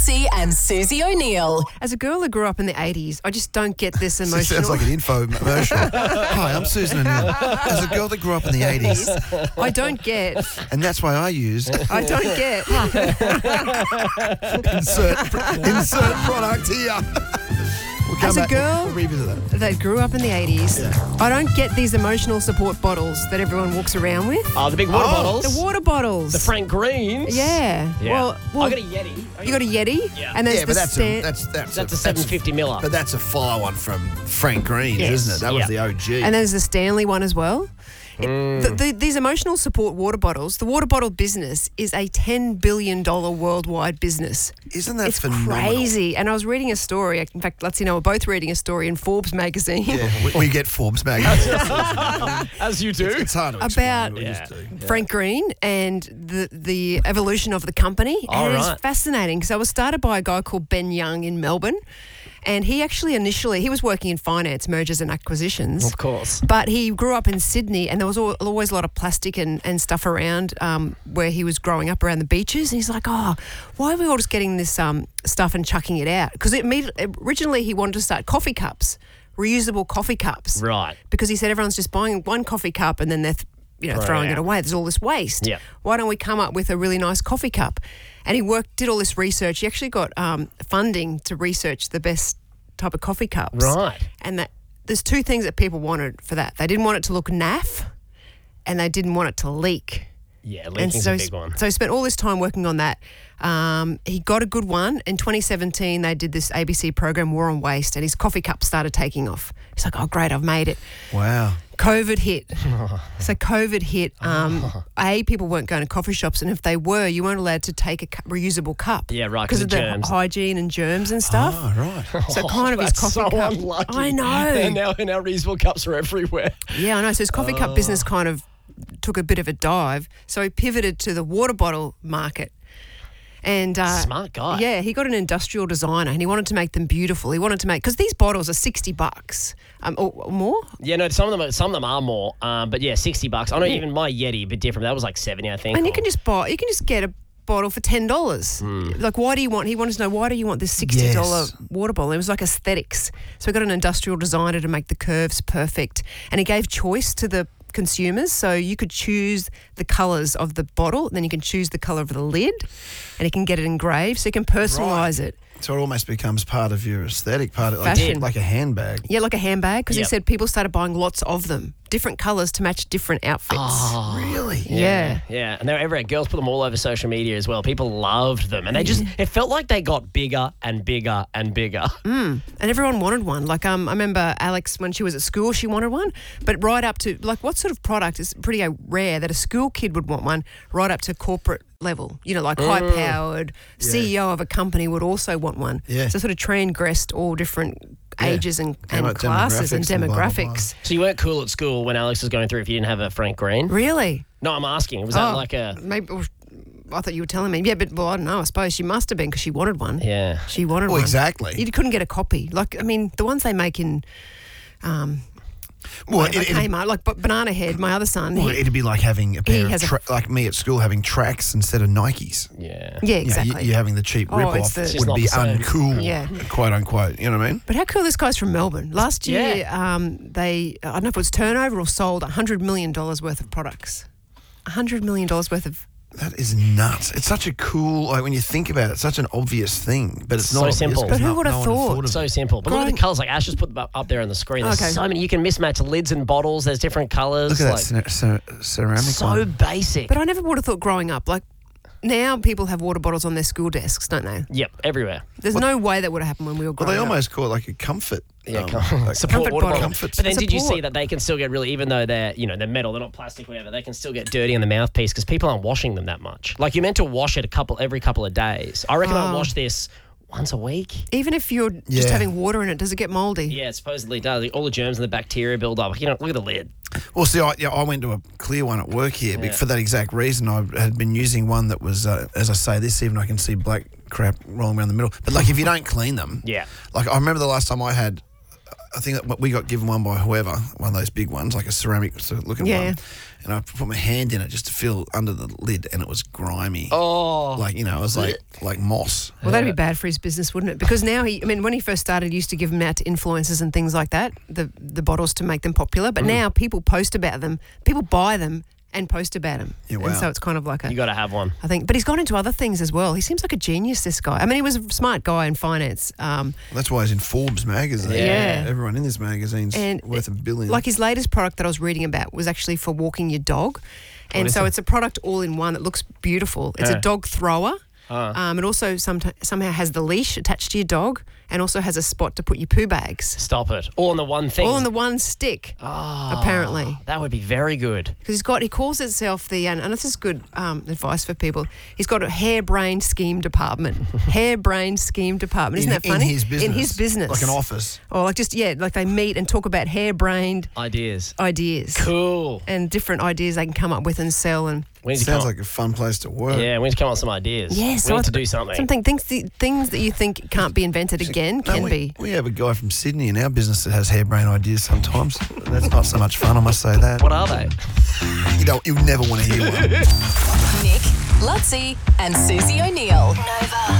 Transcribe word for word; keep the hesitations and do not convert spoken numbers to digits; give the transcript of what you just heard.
Mansey and Susie O'Neill. As a girl who grew up in the eighties, I just don't get this emotional. It sounds like an info commercial. Hi, I'm Susan O'Neill. As a girl that grew up in the eighties, I don't get. and that's why I used I don't get. insert, insert product here. We'll come As a back, girl we'll, we'll revisit that. that grew up in the eighties, I don't get these emotional support bottles that everyone walks around with. Oh, the big water Oh. bottles. The water bottles. The Frank Greens. Yeah. Yeah. Well, well I got a Yeti. you got a Yeti, Yeah. and there's Yeah, the but that's a, stand. that's that's That's a a, seven fifty miller. But that's a follow-on from Frank Greens, Yes. isn't it? That was Yeah. the O G. And there's the Stanley one as well. It, Mm. the, the, these emotional support water bottles, the water bottle business is a ten billion dollars worldwide business. Isn't that It's phenomenal? crazy. And I was reading a story. In fact, let's you know, we're both reading a story in Forbes magazine Yeah, we, we get Forbes magazine. As you do. It's hard to explain. About- we just Yeah. do. Frank Green and the the evolution of the company. All and right. it's fascinating. So it was started by a guy called Ben Young in Melbourne. And he actually initially, he was working in finance, mergers and acquisitions. Of course. But he grew up in Sydney, and there was al- always a lot of plastic and, and stuff around um, where he was growing up around the beaches. And he's like, oh, why are we all just getting this um, stuff and chucking it out? Because originally he wanted to start coffee cups, reusable coffee cups. Right. Because he said everyone's just buying one coffee cup and then they're th- you know, Throw it throwing it out. away. There's all this waste. Yeah. Why don't we come up with a really nice coffee cup? And he worked, did all this research. He actually got um, funding to research the best type of coffee cups. Right. And that there's two things that people wanted for that. They didn't want it to look naff, and they didn't want it to leak. Yeah, And leaking's so, a big one. so he spent all this time working on that. Um, he got a good one. In twenty seventeen, they did this A B C program, War on Waste, and his coffee cup started taking off. He's like, oh, great, I've made it. Wow. COVID hit. So COVID hit. Um, A, people weren't going to coffee shops, and if they were, you weren't allowed to take a cu- reusable cup. Yeah, right, 'cause Because of of the germs. hygiene and germs and stuff. Oh, right. So kind of his That's coffee so cup. unlucky. I know. And now, and now reusable cups are everywhere. Yeah, I know. So his coffee cup business kind of took a bit of a dive. So he pivoted to the water bottle market. And uh, Smart guy. Yeah, he got an industrial designer, and he wanted to make them beautiful. He wanted to make because these bottles are sixty bucks um, or, or more. Yeah, no, some of them, are, some of them are more, um, but yeah, sixty bucks. I know even my Yeti a bit different. That was like seventy, I think. And you or- can just buy, you can just get a bottle for ten dollars. Hmm. Like, why do you want? He wanted to know why do you want this sixty dollar Yes. water bottle? It was like aesthetics. So he got an industrial designer to make the curves perfect, and he gave choice to the consumers. So you could choose the colours of the bottle, then you can choose the colour of the lid, and you can get it engraved. So you can personalise it. So it almost becomes part of your aesthetic, part of like, Fashion. like a handbag. Yeah, like a handbag, because Yep. he said people started buying lots of them, different colours to match different outfits. Oh, Really? Yeah. Yeah, and they're everywhere. Girls put them all over social media as well. People loved them. And they just, it felt like they got bigger and bigger and bigger. And everyone wanted one. Like um, I remember Alex when she was at school, she wanted one. But right up to like, what sort of product is pretty uh, rare that a school kid would want one? Right up to corporate level, you know, like high-powered C E O of a company would also want one. Yeah. So sort of transgressed all different Yeah. ages and, Demo- and classes and demographics and blah, blah, blah. demographics. So you weren't cool at school when Alex was going through if you didn't have a Frank Green? Really? No, I'm asking. Was that Oh, like a... maybe? I thought you were telling me. Yeah, but well, I don't know. I suppose she must have been because she wanted one. Yeah. She wanted Well, one. exactly. You couldn't get a copy. Like, I mean, the ones they make in um, Well, like it, it, Kmart, like B- Banana Head, my other son. well, he- it'd be like having a pair of, has a- tra- like me at school having tracks instead of Nikes. Yeah. yeah, You know, exactly. you, you're having the cheap Oh, rip-off it's the- It's just would not be the same. uncool, Yeah. quote unquote. You know what I mean? But how cool this guy's from Melbourne. Last year, Yeah. um, they, I don't know if it was turnover or sold one hundred million dollars worth of products. one hundred million dollars worth of... That is nuts. It's such a cool, like when you think about it, it's such an obvious thing, but it's So not obvious simple. 'cause But who no- would have no one thought? of So it. simple. But look at Growing- the colours. Like Ash just put them up, up there on the screen. There's Okay. so many. You can mismatch lids and bottles. There's different colours. Look at like, that cer- cer- ceramic so one. basic. But I never would have thought growing up, like, now people have water bottles on their school desks, don't they? Yep, everywhere. There's no way that would have happened when we were Well, growing they up. almost call it like a comfort. Yeah, um, com- like- support Comfort water bottle. bottle. Comfort. But then did you Support. see that they can still get really, even though they're, you know, they're metal, they're not plastic, whatever, they can still get dirty in the mouthpiece because people aren't washing them that much. Like you're meant to wash it a couple every couple of days. I reckon I Oh. wash this once a week. Even if you're just Yeah. having water in it, does it get mouldy? Yeah, it supposedly does. All the germs and the bacteria build up. You know, look at the lid. Well, see, I, yeah, I went to a clear one at work here Yeah. for that exact reason. I had been using one that was, uh, as I say this, even I can see black crap rolling around the middle. But like, if you don't clean them, Yeah. Like I remember the last time I had I think that we got given one by whoever, one of those big ones, like a ceramic sort of looking Yeah. one. And I put my hand in it just to feel under the lid, and it was grimy. Oh. Like, you know, it was like like moss. Well, that'd be bad for his business, wouldn't it? Because now he, I mean, when he first started, he used to give them out to influencers and things like that, the the bottles to make them popular. But now people post about them, people buy them and post about them. Yeah, wow. And so it's kind of like a, You got to have one. I think, but he's gone into other things as well. He seems like a genius, this guy. I mean, he was a smart guy in finance. Um, Well, that's why he's in Forbes magazine. Yeah. Everyone in this magazine's and worth a billion. Like his latest product that I was reading about was actually for walking your dog. And is so it? it's a product all in one that looks beautiful. It's Yeah. a dog thrower. Ah. Um, it also somet- somehow has the leash attached to your dog and also has a spot to put your poo bags. Stop it. All in the one thing. All in the one stick, Oh, apparently. That would be very good. Because he's got, he calls itself the, and, and this is good um, advice for people, he's got a hair-brain scheme department. hair-brain scheme department. Isn't in, that funny? In his business. In his business. Like an office. Or like just, yeah, like they meet and talk about hair-brained Ideas. ideas. Cool. And different ideas they can come up with and sell. And We need to Sounds come like a fun place to work. Yeah, we need to come up with some ideas. yeah, we so need to it's- do something. Something things, things that you think can't be invented again No, can we, be. We have a guy from Sydney in our business that has harebrained ideas sometimes. That's not so much fun, I must say that. What are they? You don't, you'll never want to hear one. Nick, Lutzi, and Susie O'Neill. Nova.